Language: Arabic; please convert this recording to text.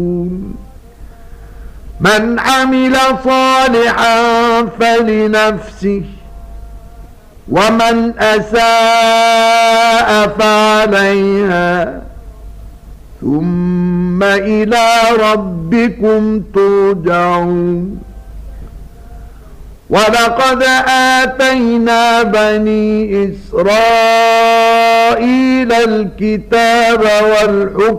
من عمل صالحا فلنفسه ومن أساء فعليها ثم إلى ربكم ترجعون. ولقد آتينا بني إسرائيل الكتاب والحكم